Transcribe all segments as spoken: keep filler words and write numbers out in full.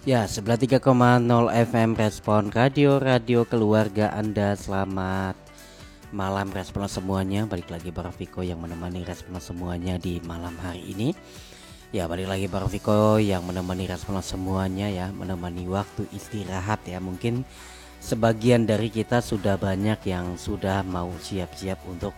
Ya, sebelah tiga koma nol F M Respon Radio, radio keluarga Anda. Selamat malam Respon semuanya. Balik lagi Bang Viko yang menemani Respon semuanya di malam hari ini. Ya, balik lagi Bang Viko yang menemani Respon semuanya ya, menemani waktu istirahat ya. Mungkin sebagian dari kita sudah banyak yang sudah mau siap-siap untuk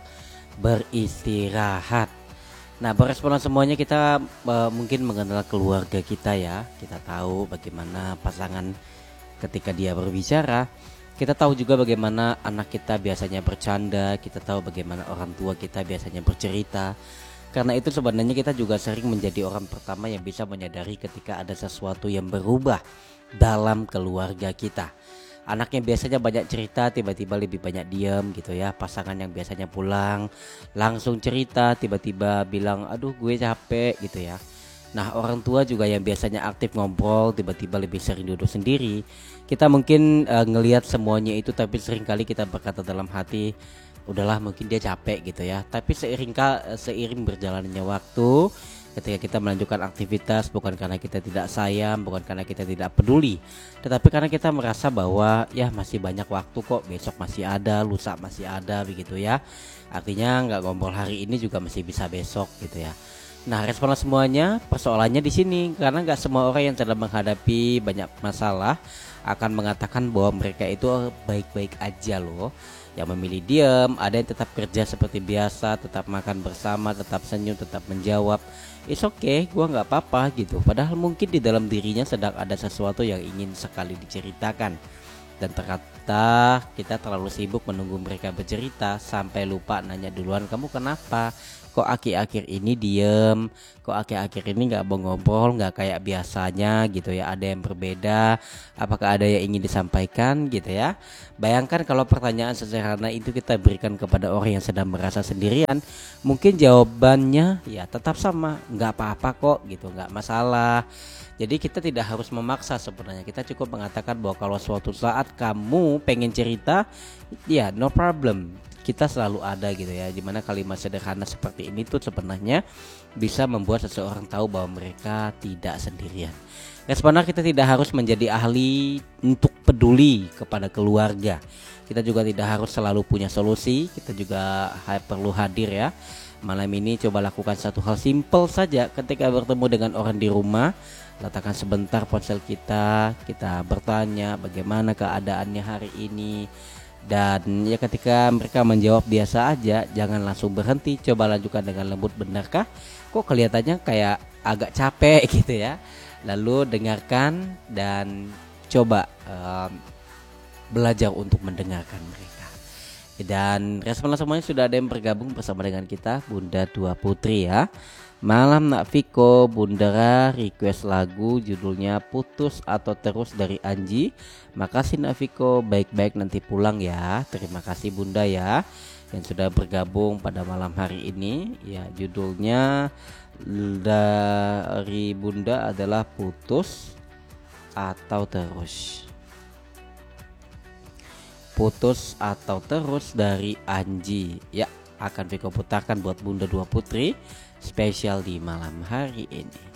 beristirahat. Nah, beresponan semuanya kita uh, mungkin mengenal keluarga kita ya. Kita tahu bagaimana pasangan ketika dia berbicara. Kita tahu juga bagaimana anak kita biasanya bercanda. Kita tahu bagaimana orang tua kita biasanya bercerita. Karena itu sebenarnya kita juga sering menjadi orang pertama yang bisa menyadari ketika ada sesuatu yang berubah dalam keluarga kita. Anak yang biasanya banyak cerita tiba-tiba lebih banyak diam gitu ya. Pasangan yang biasanya pulang langsung cerita tiba-tiba bilang aduh gue capek gitu ya. Nah, orang tua juga yang biasanya aktif ngobrol tiba-tiba lebih sering duduk sendiri. Kita mungkin uh, ngelihat semuanya itu, tapi seringkali kita berkata dalam hati udahlah mungkin dia capek gitu ya. Tapi seiring seiring berjalannya waktu, ketika kita melanjutkan aktivitas bukan karena kita tidak sayang, bukan karena kita tidak peduli, tetapi karena kita merasa bahwa ya masih banyak waktu kok, besok masih ada, lusa masih ada begitu ya. Artinya nggak ngobrol hari ini juga masih bisa besok gitu ya. Nah, responlah semuanya, persoalannya di sini karena nggak semua orang yang sedang menghadapi banyak masalah akan mengatakan bahwa mereka itu baik-baik aja loh. Yang memilih diam, ada yang tetap kerja seperti biasa, tetap makan bersama, tetap senyum, tetap menjawab. It's okay, gua nggak apa-apa gitu. Padahal mungkin di dalam dirinya sedang ada sesuatu yang ingin sekali diceritakan. Dan ternyata kita terlalu sibuk menunggu mereka bercerita sampai lupa nanya duluan, kamu kenapa? Kok akhir-akhir ini diem? Kok akhir-akhir ini nggak mau ngobrol, nggak kayak biasanya gitu ya? Ada yang berbeda? Apakah ada yang ingin disampaikan gitu ya? Bayangkan kalau pertanyaan sederhana itu kita berikan kepada orang yang sedang merasa sendirian, mungkin jawabannya ya tetap sama, nggak apa-apa kok gitu, nggak masalah. Jadi kita tidak harus memaksa sebenarnya. Kita cukup mengatakan bahwa kalau suatu saat kamu pengen cerita, ya no problem. Kita selalu ada gitu ya. Dimana kalimat sederhana seperti ini tuh sebenarnya bisa membuat seseorang tahu bahwa mereka tidak sendirian. Responer kita tidak harus menjadi ahli untuk peduli kepada keluarga. Kita juga tidak harus selalu punya solusi. Kita juga perlu hadir ya. Malam ini coba lakukan satu hal simple saja ketika bertemu dengan orang di rumah. Letakkan sebentar ponsel kita, kita bertanya bagaimana keadaannya hari ini. Dan ya ketika mereka menjawab biasa aja, jangan langsung berhenti, coba lanjutkan dengan lembut, benarkah? Kok kelihatannya kayak agak capek gitu ya. Lalu dengarkan dan coba um, belajar untuk mendengarkan mereka. Dan respon semuanya sudah ada yang bergabung bersama dengan kita, Bunda Dua Putri ya. Malam Nak Viko, Bunda request lagu judulnya Putus atau Terus dari Anji. Makasih Nak Viko, baik-baik nanti pulang ya. Terima kasih Bunda ya yang sudah bergabung pada malam hari ini. Ya, judulnya dari Bunda adalah Putus atau Terus. Putus atau Terus dari Anji. Ya, akan Viko putarkan buat Bunda Dua Putri spesial di malam hari ini.